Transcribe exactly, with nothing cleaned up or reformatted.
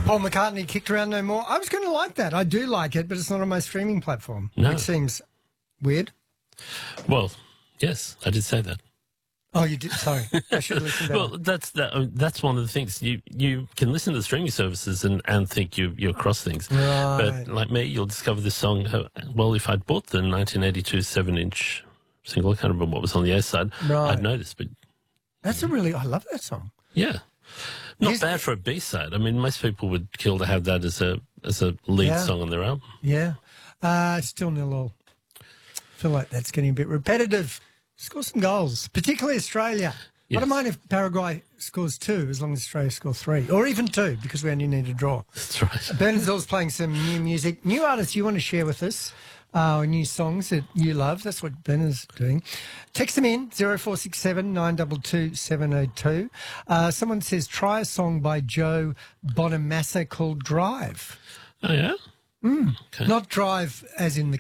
Paul McCartney kicked around no more. I was going to like that. I do like it, but it's not on my streaming platform, No. which seems weird. Well, yes, I did say that. Oh, you did? Sorry. I should listen better. Well, that's that, I mean, that's one of the things. You you can listen to the streaming services and, and think you, you're across things. Right. But like me, you'll discover this song. uh, Well, if I'd bought the nineteen eighty-two seven-inch single, I can't remember what was on the A side, Right. I'd noticed. But That's a really, I love that song. yeah, not Here's- bad for a B-side. I mean, most people would kill to have that as a as a lead Yeah. song on their album. Yeah. Uh, still nil all. Feel like that's getting a bit repetitive. Score some goals, particularly Australia. I Yes. don't mind if Paraguay scores two, as long as Australia score three, or even two, because we only need a draw. That's right. Bernard's playing some new music. New artists you want to share with us, uh, or new songs that you love. That's what Bernard's doing. Text them in, zero four six seven, nine two two, seven oh two. Uh, someone says, try a song by Joe Bonamassa called Drive. Oh, yeah? Mm. Okay. Not drive as in the